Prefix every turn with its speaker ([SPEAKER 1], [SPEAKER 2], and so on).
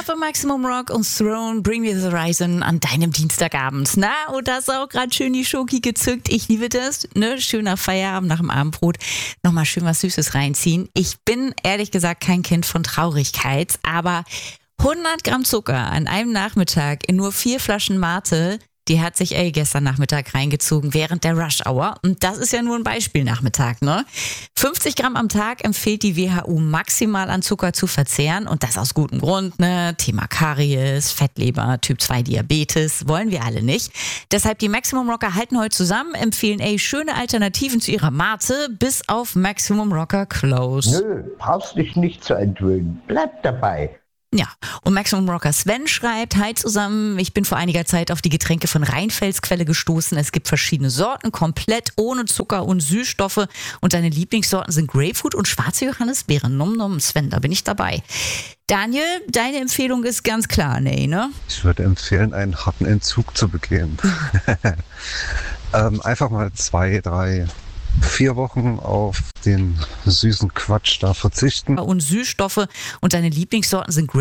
[SPEAKER 1] für Maximum Rock und Throne, Bring Me the Horizon an deinem Dienstagabend. Na, und da ist auch gerade schön die Schoki gezückt. Ich liebe das, ne? Schöner Feierabend nach dem Abendbrot. Nochmal schön was Süßes reinziehen. Ich bin ehrlich gesagt kein Kind von Traurigkeit, aber 100 Gramm Zucker an einem Nachmittag in nur 4 Flaschen Mate, die hat sich gestern Nachmittag reingezogen während der Rush-Hour. Und das ist ja nur ein Beispielnachmittag, ne? 50 Gramm am Tag empfiehlt die WHO maximal an Zucker zu verzehren. Und das aus gutem Grund, ne? Thema Karies, Fettleber, Typ 2 Diabetes, wollen wir alle nicht. Deshalb die Maximum Rocker halten heute zusammen, empfehlen schöne Alternativen zu ihrer Mate, bis auf Maximum Rocker Close.
[SPEAKER 2] Nö, brauchst dich nicht zu entwöhnen. Bleib dabei.
[SPEAKER 1] Ja, und Maximum Rocker Sven schreibt, hi zusammen, ich bin vor einiger Zeit auf die Getränke von Rheinfelsquelle gestoßen. Es gibt verschiedene Sorten, komplett ohne Zucker und Süßstoffe. Und deine Lieblingssorten sind Grapefruit und schwarze Johannisbeere. Nom nom, Sven, da bin ich dabei. Daniel, deine Empfehlung ist ganz klar, ne?
[SPEAKER 3] Ich würde empfehlen, einen harten Entzug zu begehen. Einfach mal 2, 3, 4 Wochen auf den süßen Quatsch da verzichten.
[SPEAKER 1] Und Süßstoffe und deine Lieblingssorten sind